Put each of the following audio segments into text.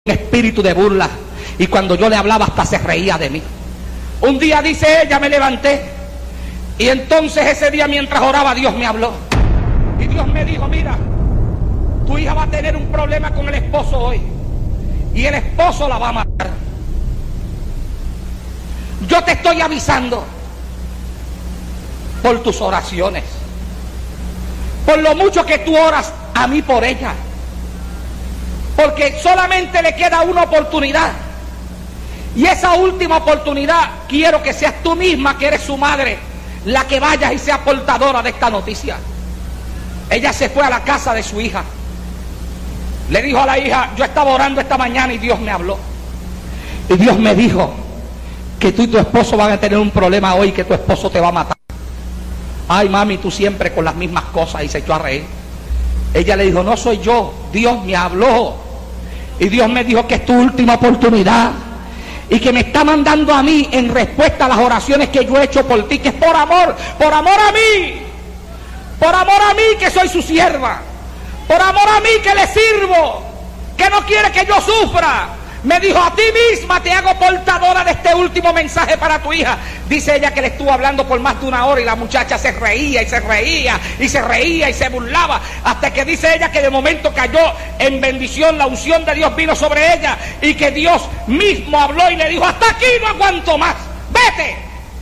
un espíritu de burla, y cuando yo le hablaba hasta se reía de mí. Un día, dice ella, me levanté, y entonces ese día mientras oraba Dios me habló, y Dios me dijo: mira, tu hija va a tener un problema con el esposo hoy, y el esposo la va a matar. Yo te estoy avisando por tus oraciones, por lo mucho que tú oras a mí por ella, porque solamente le queda una oportunidad, y esa última oportunidad quiero que seas tú misma, que eres su madre, la que vayas y seas portadora de esta noticia. Ella se fue a la casa de su hija, le dijo a la hija: yo estaba orando esta mañana y Dios me habló, y Dios me dijo que tú y tu esposo van a tener un problema hoy, que tu esposo te va a matar. Ay, mami, tú siempre con las mismas cosas. Y se echó a reír. Ella le dijo: no soy yo, Dios me habló, y Dios me dijo que es tu última oportunidad, y que me está mandando a mí en respuesta a las oraciones que yo he hecho por ti, que es por amor a mí, que soy su sierva, por amor a mí que le sirvo, que no quiere que yo sufra. Me dijo: a ti misma te hago portadora de este último mensaje para tu hija. Dice ella que le estuvo hablando por más de una hora, y la muchacha se reía y se reía y se reía y se burlaba, hasta que dice ella que de momento cayó en bendición, la unción de Dios vino sobre ella, y que Dios mismo habló y le dijo: hasta aquí no aguanto más, vete.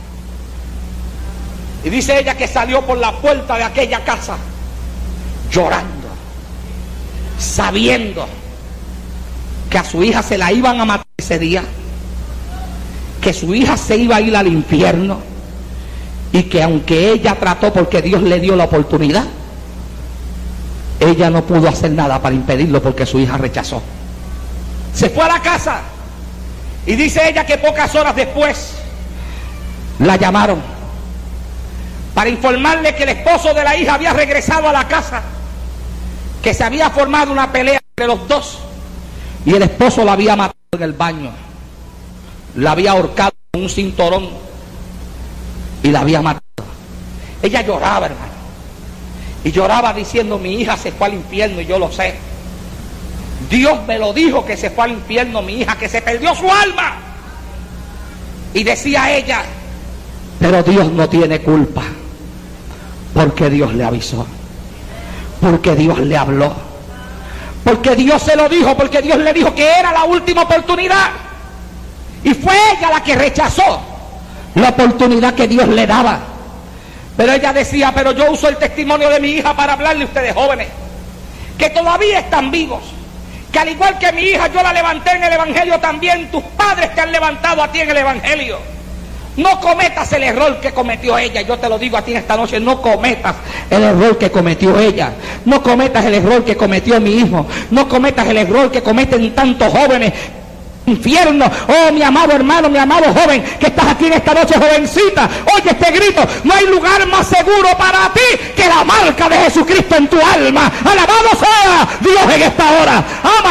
Y dice ella que salió por la puerta de aquella casa llorando, sabiendo que a su hija se la iban a matar ese día, que su hija se iba a ir al infierno, y que aunque ella trató, porque Dios le dio la oportunidad, ella no pudo hacer nada para impedirlo, porque su hija rechazó. Se fue a la casa, y dice ella que pocas horas después la llamaron para informarle que el esposo de la hija había regresado a la casa, que se había formado una pelea entre los dos, y el esposo la había matado en el baño, la había ahorcado con un cinturón y la había matado. Ella lloraba, hermano, y lloraba diciendo: mi hija se fue al infierno, y yo lo sé. Dios me lo dijo, que se fue al infierno mi hija, que se perdió su alma. Y decía ella: pero Dios no tiene culpa, porque Dios le avisó, porque Dios le habló, porque Dios se lo dijo, porque Dios le dijo que era la última oportunidad, y fue ella la que rechazó la oportunidad que Dios le daba. Pero ella decía: pero yo uso el testimonio de mi hija para hablarle a ustedes jóvenes, que todavía están vivos, que al igual que mi hija yo la levanté en el evangelio, también tus padres te han levantado a ti en el evangelio. No cometas el error que cometió ella. Yo te lo digo a ti en esta noche: no cometas el error que cometió ella, no cometas el error que cometió mi hijo, no cometas el error que cometen tantos jóvenes. Infierno. Oh, mi amado hermano, mi amado joven que estás aquí en esta noche, jovencita, oye este grito: no hay lugar más seguro para ti que la marca de Jesucristo en tu alma. Alabado sea Dios en esta hora.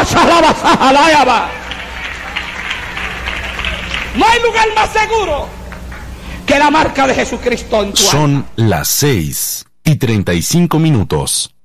No hay lugar más seguro que la marca de Jesucristo en tu alma. Son las 6:35.